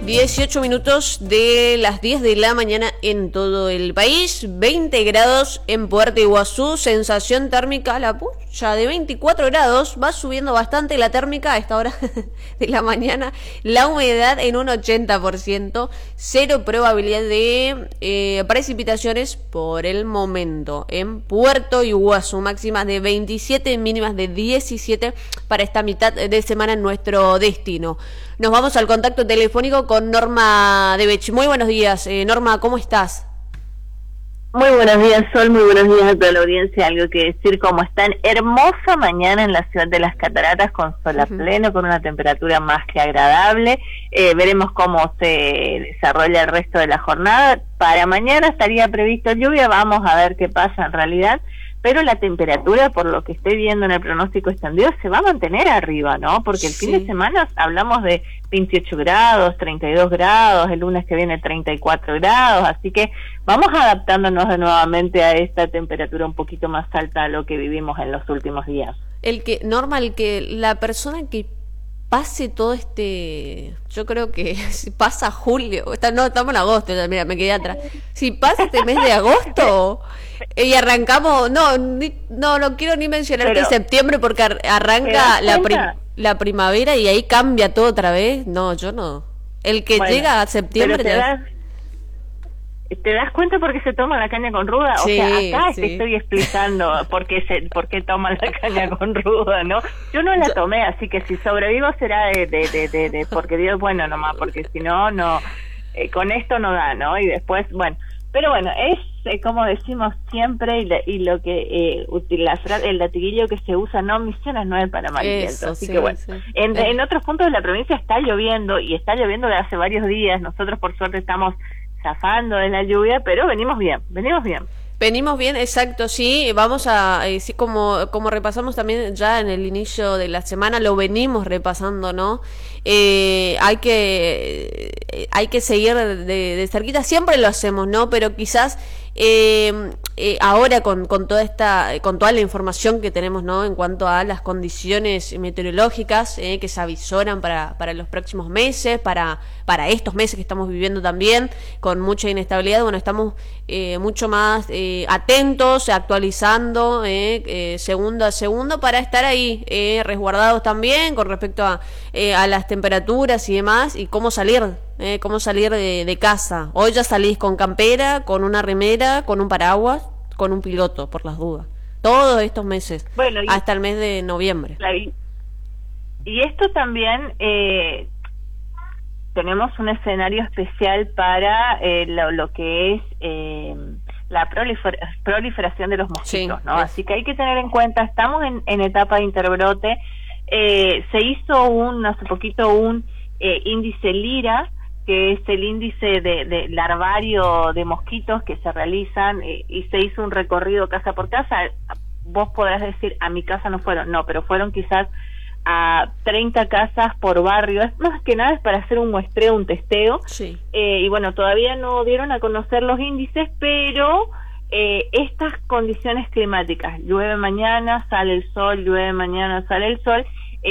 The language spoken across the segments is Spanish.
18 minutos de las 10 de la mañana en todo el país, 20 grados en Puerto Iguazú, sensación térmica, la pucha, de 24 grados, va subiendo bastante la térmica a esta hora de la mañana, la humedad en un 80%, cero probabilidad de precipitaciones por el momento en Puerto Iguazú, máximas de 27, mínimas de 17 para esta mitad de semana en nuestro destino. Nos vamos al contacto telefónico con Norma Debech. Muy buenos días, Norma, ¿cómo estás? Muy buenos días, Sol, muy buenos días a toda la audiencia. Algo que decir, ¿cómo están? Hermosa mañana en la ciudad de las Cataratas, con sol a pleno, con una temperatura más que agradable. Veremos cómo se desarrolla el resto de la jornada. Para mañana estaría previsto lluvia, vamos a ver qué pasa en realidad. Pero la temperatura, por lo que estoy viendo en el pronóstico extendido, se va a mantener arriba, ¿no? Porque el fin de semana hablamos de 28 grados, 32 grados, el lunes que viene 34 grados, así que vamos adaptándonos de nuevamente a esta temperatura un poquito más alta a lo que vivimos en los últimos días. La persona que pase todo yo creo que si pasa julio, no, estamos en agosto, mira, me quedé atrás. Si pasa este mes de agosto y arrancamos, no quiero ni mencionar que septiembre porque arranca la primavera y ahí cambia todo otra vez. No, yo no. El que llega a septiembre ¿Te das cuenta por qué se toma la caña con ruda? O sea, acá te estoy explicando por qué toman la caña con ruda, ¿no? Yo no la tomé, así que si sobrevivo será de porque Dios bueno nomás, porque si no, con esto no da, ¿no? Y después, bueno, pero bueno, es como decimos siempre, y lo que el latiguillo que se usa, no, Misiones no es para mal viento, así que bueno. En otros puntos de la provincia está lloviendo, y está lloviendo de hace varios días. Nosotros por suerte estamos zafando de la lluvia, pero venimos bien. Venimos bien, exacto, sí, vamos a, sí, como repasamos también ya en el inicio de la semana, lo venimos repasando, ¿no? Hay que seguir de cerquita, siempre lo hacemos, ¿no? Pero quizás ahora con toda la información que tenemos, ¿no? En cuanto a las condiciones meteorológicas que se avisoran para los próximos meses, para estos meses que estamos viviendo también, con mucha inestabilidad, bueno, estamos mucho más atentos, actualizando segundo a segundo para estar ahí resguardados también con respecto a las temperaturas y demás, y cómo salir de casa. Hoy ya salís con campera, con una remera, con un paraguas, con un piloto, por las dudas. Todos estos meses, bueno, hasta el mes de noviembre. Y esto también, tenemos un escenario especial para lo que es la proliferación de los mosquitos, ¿no? Así que hay que tener en cuenta, estamos en etapa de interbrote. Se hizo hace poquito un índice LIRA, que es el índice de larvario de mosquitos que se realizan, y se hizo un recorrido casa por casa. Vos podrás decir, a mi casa no fueron, no, pero fueron quizás a 30 casas por barrio. Es más que nada es para hacer un muestreo, un testeo. Y bueno, todavía no dieron a conocer los índices, pero estas condiciones climáticas, llueve mañana, sale el sol, llueve mañana, sale el sol,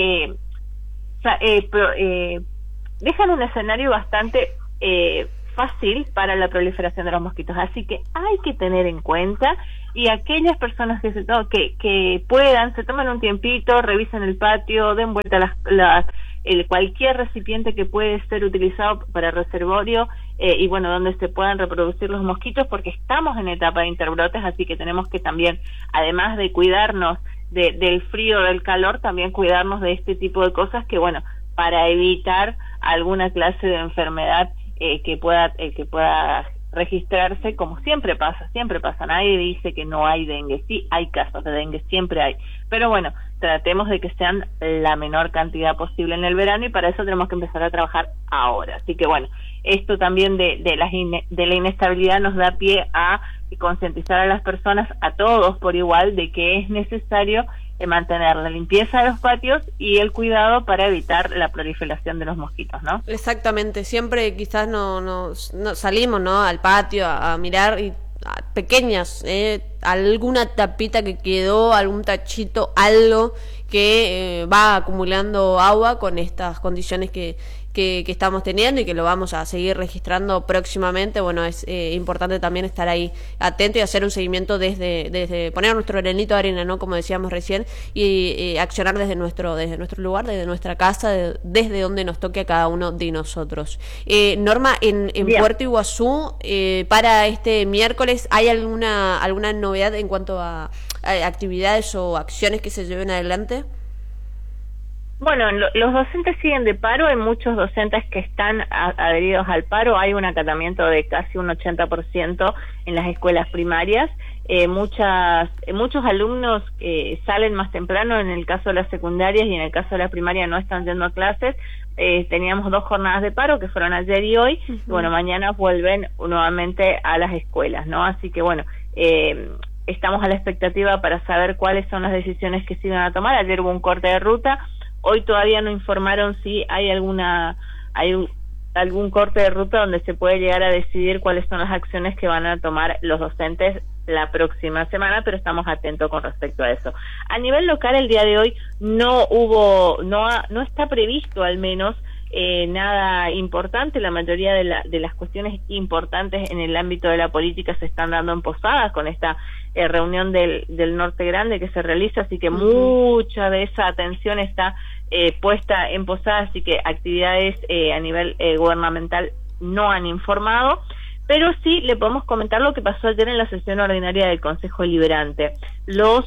dejan un escenario bastante fácil para la proliferación de los mosquitos, así que hay que tener en cuenta, y aquellas personas que puedan, se tomen un tiempito, revisen el patio, den vuelta cualquier recipiente que puede ser utilizado para reservorio, y bueno, donde se puedan reproducir los mosquitos, porque estamos en etapa de interbrotes, así que tenemos que también, además de cuidarnos del frío, del calor, también cuidarnos de este tipo de cosas que, bueno, para evitar alguna clase de enfermedad que pueda registrarse, como siempre pasa, nadie dice que no hay dengue, sí hay casos de dengue, siempre hay, pero bueno, tratemos de que sean la menor cantidad posible en el verano, y para eso tenemos que empezar a trabajar ahora. Así que bueno, esto también de la inestabilidad nos da pie a concientizar a las personas, a todos por igual, de que es necesario mantener la limpieza de los patios y el cuidado para evitar la proliferación de los mosquitos, ¿no? Exactamente, siempre quizás no salimos, ¿no?, al patio a mirar, y pequeñas alguna tapita que quedó, algún tachito, algo que va acumulando agua con estas condiciones que estamos teniendo y que lo vamos a seguir registrando próximamente. Bueno, es importante también estar ahí atento y hacer un seguimiento desde poner nuestro granito de arena, ¿no? Como decíamos recién, y accionar desde nuestro lugar, desde nuestra casa, desde donde nos toque a cada uno de nosotros. Norma, en Puerto Iguazú, para este miércoles, ¿hay alguna novedad en cuanto a actividades o acciones que se lleven adelante? Bueno, los docentes siguen de paro, hay muchos docentes que están adheridos al paro, hay un acatamiento de casi un 80% en las escuelas primarias, muchos alumnos salen más temprano, en el caso de las secundarias y en el caso de la primaria no están yendo a clases. Teníamos 2 jornadas de paro que fueron ayer y hoy, y bueno, mañana vuelven nuevamente a las escuelas, ¿no? Así que bueno, estamos a la expectativa para saber cuáles son las decisiones que se iban a tomar. Ayer hubo un corte de ruta. Hoy todavía no informaron si hay algún corte de ruta donde se puede llegar a decidir cuáles son las acciones que van a tomar los docentes la próxima semana, pero estamos atentos con respecto a eso. A nivel local, el día de hoy no está previsto al menos nada importante. La mayoría de las cuestiones importantes en el ámbito de la política se están dando en Posadas con esta reunión del Norte Grande que se realiza, así que mucha de esa atención está puesta en Posadas, así que actividades a nivel gubernamental no han informado, pero sí le podemos comentar lo que pasó ayer en la sesión ordinaria del Consejo Deliberante. Los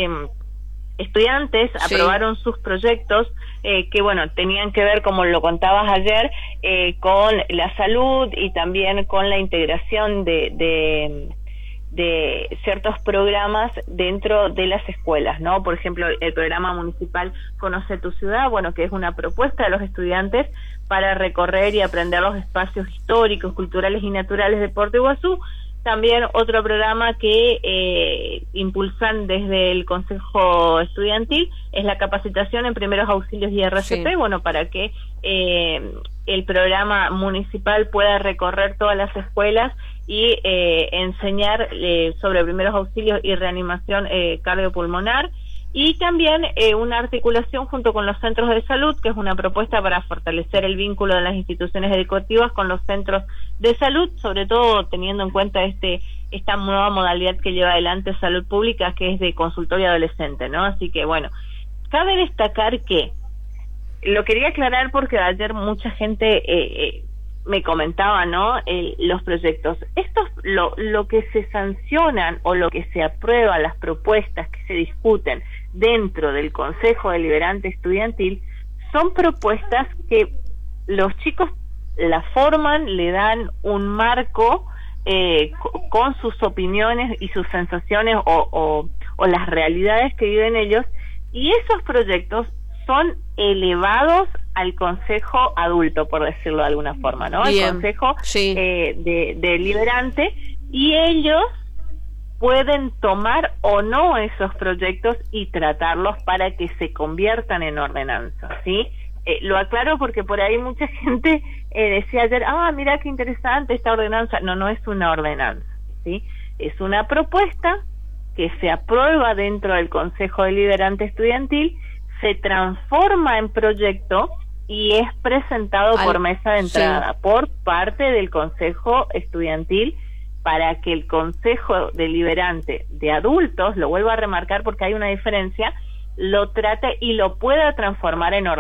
estudiantes aprobaron sus proyectos que, bueno, tenían que ver, como lo contabas ayer, con la salud y también con la integración de ciertos programas dentro de las escuelas, ¿no? Por ejemplo, el programa municipal Conoce tu Ciudad, bueno, que es una propuesta de los estudiantes para recorrer y aprender los espacios históricos, culturales y naturales de Puerto Iguazú. También otro programa que impulsan desde el Consejo Estudiantil es la capacitación en primeros auxilios y RCP, bueno, para que el programa municipal pueda recorrer todas las escuelas y enseñar sobre primeros auxilios y reanimación cardiopulmonar. Y también una articulación junto con los centros de salud, que es una propuesta para fortalecer el vínculo de las instituciones educativas con los centros de salud, sobre todo teniendo en cuenta esta nueva modalidad que lleva adelante Salud Pública, que es de consultorio adolescente, ¿no? Así que, bueno, cabe destacar que, lo quería aclarar porque ayer mucha gente me comentaba, ¿no? Los proyectos. Estos, lo que se sancionan o lo que se aprueba, las propuestas que se discuten dentro del Consejo Deliberante Estudiantil, son propuestas que los chicos la forman, le dan un marco con sus opiniones y sus sensaciones o las realidades que viven ellos, y esos proyectos son elevados al Consejo Adulto, por decirlo de alguna forma, ¿no? Bien. El Consejo Deliberante, y ellos pueden tomar o no esos proyectos y tratarlos para que se conviertan en ordenanzas, ¿sí? Lo aclaro porque por ahí mucha gente decía ayer, mira qué interesante esta ordenanza. No es una ordenanza, ¿sí? Es una propuesta que se aprueba dentro del Consejo Deliberante Estudiantil, se transforma en proyecto y es presentado por mesa de entrada por parte del Consejo Estudiantil, para que el Consejo Deliberante de adultos, lo vuelvo a remarcar porque hay una diferencia, lo trate y lo pueda transformar en